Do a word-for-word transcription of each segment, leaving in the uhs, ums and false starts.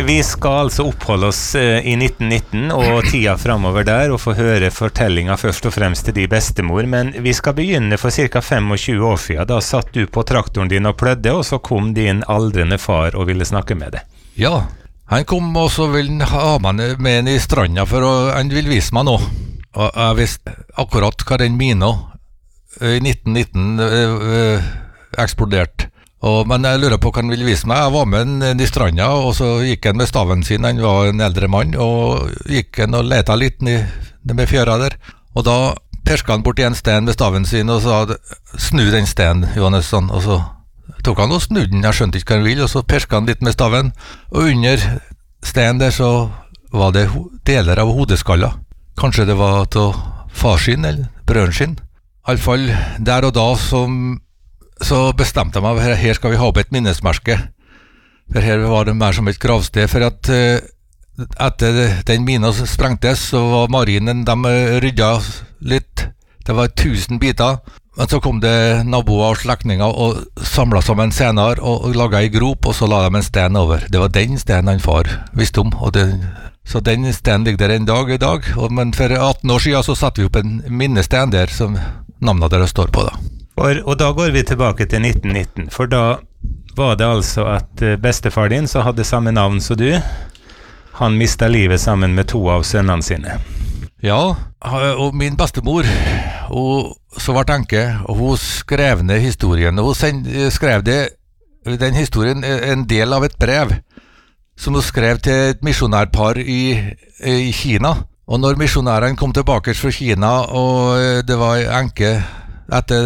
Vi skal altså oppholde oss i nitten nitten og tida fremover der, og få høre fortellinga først og fremst til de bestemor, men vi skal begynne for ca. tjuefem år siden. Da satt du på traktoren din og plødde, og så kom din aldrende far og ville snakke med deg. Ja, han kom og så ville ha meg med inn i stranda, for å, han vil vise meg noe. Og jeg visste akkurat hva den mina i nitten nitten øh, øh, eksploderte. Og, men jeg lurer på hva han ville vise meg. Jeg var med han i stranda, og så gikk han med staven sin. Han var en eldre mann, og gikk han og leta litt med fjøra der. Og da perska han bort i en sten med staven sin, og sa, snu den sten, Johannesson. Og så tok han og snudde den, jeg skjønte ikke hva han ville, og så perska han litt med staven. Og under stenen der så var det deler av hodeskaller. Kanskje det var til far sin, eller brøren sin. I alle fall der og da som så bestemte jeg meg, her, her skal vi ha opp et minnesmerke. For her var det mer som et gravsted, for at uh, etter den mina sprengtes, så var marinen, de rydda litt. Det var tusen biter, men så kom det naboer og slektninger og samlet sammen senere og, og laget en grop, og så la de en sten over. Det var den stenen han far visste om, og det, så den stenen ligger der en dag i dag. Og, men for atten år siden så satte vi opp en minnesten der, som navnet deres står på da. For, og da går vi tilbake til nitten nitten, for da var det altså at bestefar din, som hadde samme navn som du, han mistet livet sammen med to av sønnene sine. Ja, og min bestemor, hun så var tenke, og hun skrev ned historien, og hun send, skrev det, den historien en del av et brev, som hun skrev til et misjonærpar i, i Kina. Og når misjonærene kom tilbake fra Kina, og det var enke etter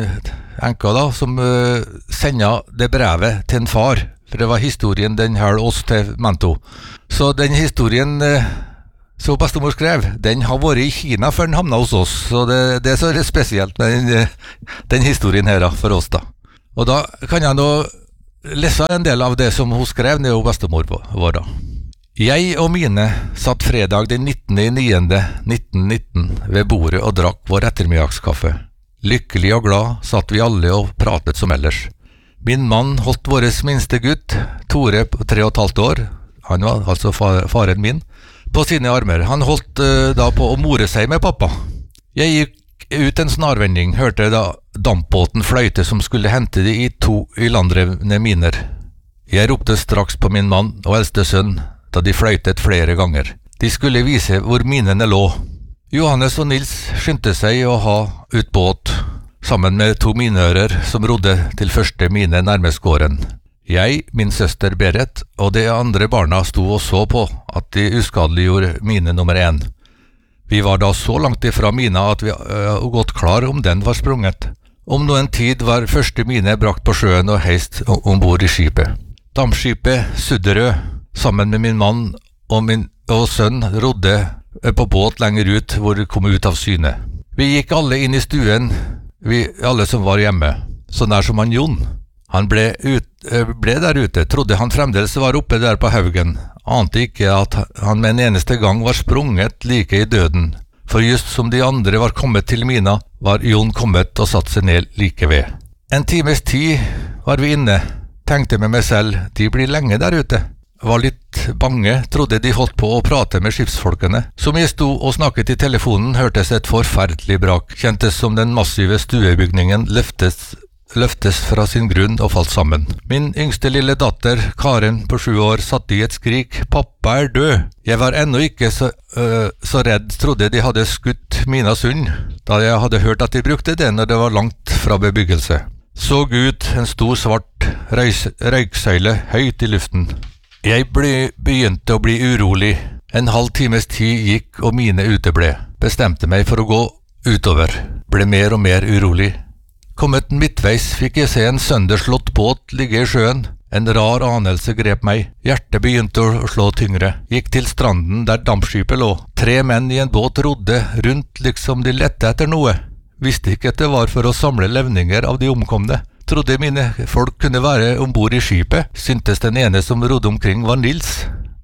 enka da, som uh, sendte det brevet til en far, for det var historien den hørte oss til Mento. Så den historien uh, som bestemor skrev, den har vært i Kina før den havnet hos oss, så det, det er så spesielt med den, uh, den historien her da, for oss da. Og da kan jeg nå lese en del av det som hun skrev ned hos bestemor vår da. Jeg og mine satt fredag den nittende niende nitten nitten ved bordet og drakk vår ettermiddagskaffe. Lykkelig og glad satt vi alle og pratet som ellers. Min mann holdt våres minste gutt, Tore på tre og et halvt år, han var altså faren min, på sine armer. Han holdt uh, da på å more seg med pappa. Jeg gikk ut en snarvending, hørte da dampbåten fløyte som skulle hente de i to i landdrevne miner. Jeg ropte straks på min mann og eldste sønn, da de fløytet flere ganger. De skulle vise hvor minene lå. Johannes og Nils skyndte seg å ha ut båt, sammen med to minører som rodde til første mine nærmest gården. Jeg, min søster Berit og de andre barna sto og så på at de uskadeliggjorde mine nummer én. Vi var da så langt ifra mina at vi uh, godt klar om den var sprunget. Om noen tid var første mine brakt på sjøen og heist ombord i skipet. Dampskipet Sudderød, sammen med min mann og min og sønn, rodde på båt lenger ut, hvor det kom ut av syne. Vi gikk alle inn i stuen, vi alle som var hjemme, så nær som han Jon. Han ble, ut, ble der ute, trodde han fremdeles var oppe der på haugen, ante ikke at han med en eneste gang var sprunget like i døden, for just som de andre var kommet til mina, var Jon kommet og satt seg ned like ved. En times tid var vi inne, tenkte med meg selv, de blir lenge der ute. Var litt bange, trodde de holdt på å prate med skipsfolkene. Som jeg sto og snakket i telefonen, hørtes et forferdelig brak, kjentes som den massive stuebygningen løftes, løftes fra sin grunn og falt sammen. Min yngste lille datter, Karen på sju år, satt i et skrik, «Pappa er død!» Jeg var ennå ikke så, øh, så redd, trodde de hadde skutt Mina sund, da jeg hadde hørt at de brukte det når det var langt fra bebyggelse. Så ut en stor svart røys, røyksøyle høyt i luften. Jeg ble, begynte å bli urolig. En halv times tid gikk og mine uteble. Bestemte meg for å gå utover. Ble mer og mer urolig. Kommet midtveis fikk jeg se en sønderslått båt ligge i sjøen. En rar anelse grep meg. Hjertet begynte å slå tyngre. Gikk til stranden der dampskipet lå. Tre menn i en båt rodde rundt liksom de lette etter noe. Visste ikke at det var for å samle levninger av de omkomne. Trodde mine folk kunne være ombord i skipet, syntes den ene som rodde omkring var Nils,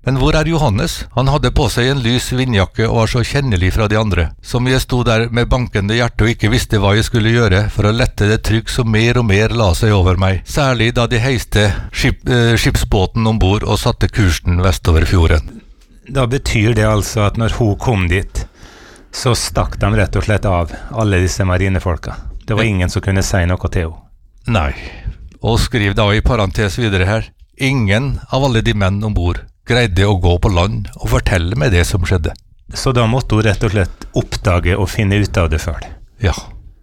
Men hvor er Johannes? Han hadde på seg en lys vindjakke og var så kjennelig fra de andre, som jeg sto der med bankende hjerte og ikke visste hva jeg skulle gjøre for å lette det trykk som mer og mer la seg over meg, særlig da de heiste skip, eh, skipsbåten ombord og satte kursen vestover fjorden. Da betyr det altså at når hun kom dit, så stakk de rett og slett av alle disse marinefolka. Det var ingen som kunne si noe til henne. Nei, og skriv da i parentes videre her, ingen av alle de menn ombord greide å gå på land og fortelle meg det som skjedde. Så da måtte hun rett og slett oppdage og finne ut av det selv. Ja.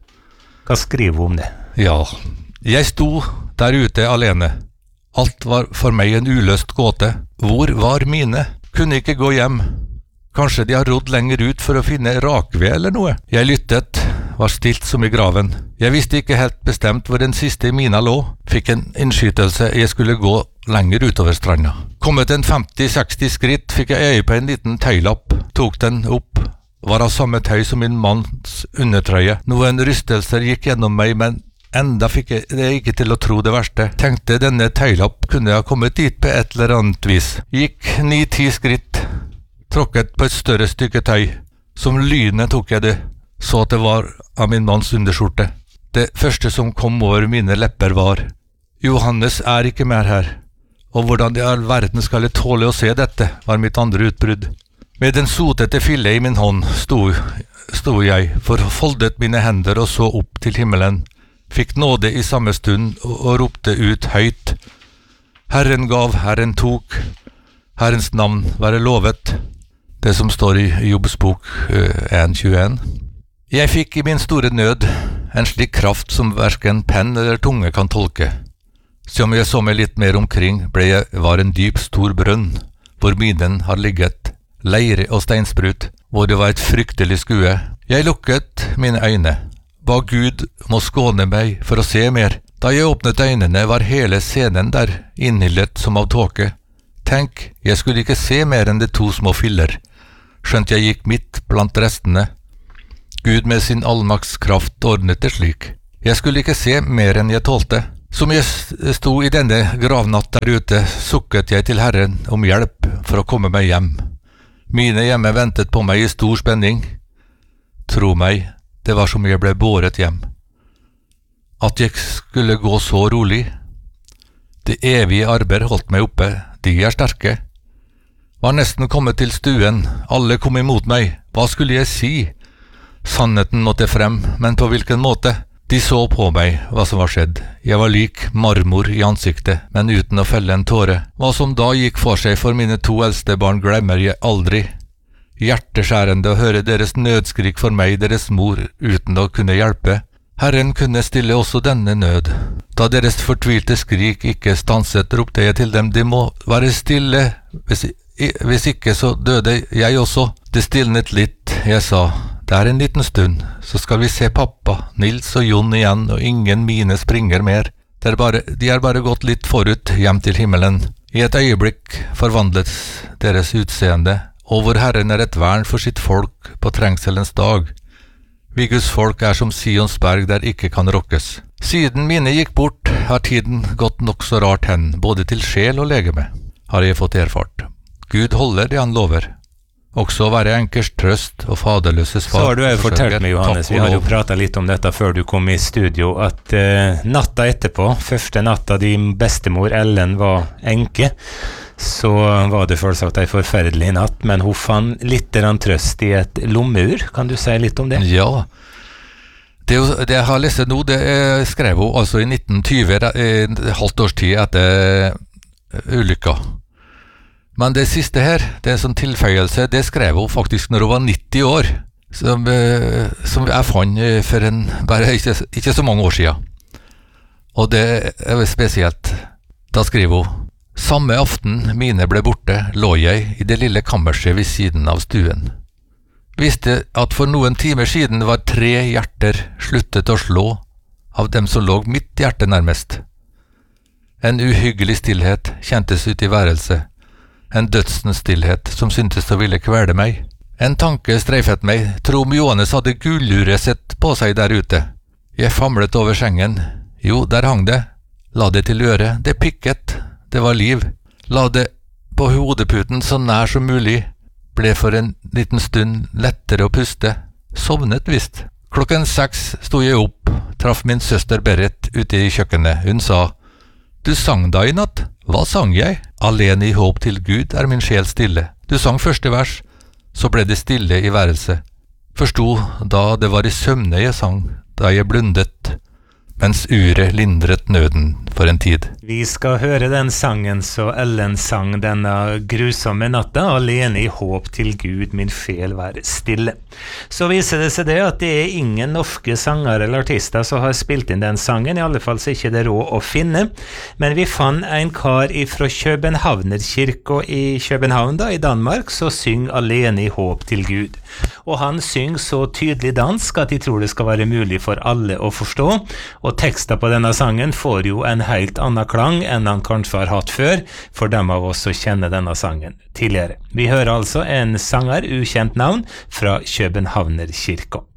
Hva skriver hun om det? Ja, jeg sto der ute alene. Alt var for meg en uløst gåte. Hvor var mine? Kunne ikke gå hjem. Kanskje de har rodd lenger ut for å finne rakved eller noe. Jeg lyttet, var stilt som i graven. Jeg visste ikke helt bestemt hvor den siste mina lå. Fikk en innskytelse jeg skulle gå lenger utover stranda. Kommet en femti seksti skritt fikk jeg øye på en liten tøylapp. Tok den opp. Var av samme tøy som min manns undertrøye. Noen rystelser gikk gjennom meg, men enda fikk jeg det ikke til å tro det verste. Tenkte denne tøylapp kunne ha kommet dit på et eller annet vis. Gikk ni-ti skritt. Tråkket på et større stykke tøy. Som lynet tok jeg det. Så at det var av min manns underskjorte. Det første som kom over mine lepper var: Johannes er ikke mer her. Og hvordan i all verden skal jeg tåle å se dette, var mitt andre utbrudd. Med den sotete fille i min hånd sto, sto jeg, forfoldet mine hender og så opp til himmelen. Fikk nåde i samme stund og, og ropte ut høyt: Herren gav, Herren tok. Herrens navn være lovet. Det som står i Jobbs bok en tjueen. Jeg fikk i min store nød en slik kraft som hverken penn eller tunge kan tolke. Som jeg så meg litt mer omkring, ble jeg var en dyp stor brønn, hvor minen har ligget, leire og steinsprut, hvor det var et fryktelig skue. Jeg lukket mine øyne, ba Gud må skåne meg for å se mer. Da jeg åpnet øynene, var hele scenen der, innhyllet som av tåke. Tenk, jeg skulle ikke se mer enn de to små filler, skjønt jeg gikk midt blant restene. Gud med sin allmaktskraft ordnet det slik. Jeg skulle ikke se mer enn jeg tålte. Som jeg sto i denne gravnatt der ute, sukket jeg til Herren om hjelp for å komme meg hjem. Mine hjemme ventet på meg i stor spenning. Tro meg, det var som jeg ble båret hjem. At jeg skulle gå så rolig. Det evige arbeid holdt meg oppe, de er sterke. Var nesten kommet til stuen, alle kom imot meg. Hva skulle jeg si? Sannheten måtte frem, men på hvilken måte? De så på meg hva som var skjedd. Jeg var lik marmor i ansiktet, men uten å felle en tåre. Hva som da gikk for seg for mine to eldste barn glemmer jeg aldri. Hjerteskjærende å høre deres nødskrik for meg, deres mor, uten å kunne hjelpe. Herren kunne stille også denne nød. Da deres fortvilte skrik ikke stanset, ropte jeg til dem, de må være stille. Hvis, hvis ikke så døde jeg også. Det stilnet litt, jeg sa. Det er en liten stund, så skal vi se pappa, Nils og Jon igjen, og ingen mine springer mer. Det er bare, de er bare gått litt forut hjem til himmelen. I et øyeblikk forvandlet deres utseende, og hvor Herren er et vern for sitt folk på trengselens dag. Vi Guds folk er som Sions berg der ikke kan rokkes. Siden mine gikk bort, har tiden gått nok så rart hen, både til sjel og legeme, har jeg fått erfart. Gud holder det han lover. Også være enkers trøst og faderløses far. Så har du jo fortalt meg, Johannes, vi har jo pratet litt om dette før du kom i studio, at uh, natta etterpå, første natta din bestemor Ellen var enke, så var det selvsagt en forferdelig natt, men hun fant litt trøst i et lommeur. Kan du si litt om det? Ja, det, det jeg har lest nå, det skrev hun altså i nitten tjue, et halvt års tid etter ulykka. Men det siste her, det er en sånn tilføyelse, det skrev hun faktisk når hun var nitti år, som, som jeg fant for en, bare ikke, ikke så mange år siden. Og det er spesielt. Da skriver hun: Samme aften mine ble borte, lå jeg i det lille kammerset ved siden av stuen. Visste at for noen timer siden var tre hjerter sluttet å slå, av dem som lå mitt hjerte nærmest. En uhyggelig stillhet kjentes ut i værelset. En dødsens stillhet som syntes å ville kvele meg. En tanke streifet meg, tro om Johannes hadde gulluret sett på seg der ute. Jeg famlet over sengen. Jo, der hang det. La det til øret, det pikket, det var liv. La det på hodeputen så nær som mulig, ble for en liten stund lettere å puste, sovnet visst. Klokken seks sto jeg opp, traff min søster Berit ute i kjøkkenet. Hun sa, «Du sang da i natt?» «Hva sang jeg?» «Alene i håp til Gud er min sjel stille.» «Du sang første vers, så ble det stille i værelset. Forsto da det var i søvne jeg sang, da jeg blundet, mens uret lindret nøden for en tid.» Vi skal høre den sangen så Ellen sang denne grusomme natta, alene i håp til Gud min sjel være stille. Så viser det seg det at det er ingen norske sanger eller artister som har spilt inn den sangen, i alle fall så er ikke det råd å finne, men vi fann en kar fra Københavnerkirka i København da, i Danmark, som syng alene i håp til Gud. Og han syng så tydelig dansk at jeg tror det skal være mulig for alle å forstå, og teksten på denne sangen får jo en helt annen klang enn han kanskje har hatt før, for dem av oss som kjenner denne sangen tidligere. Vi hører altså en sanger, ukjent navn, fra Københavnerkirka.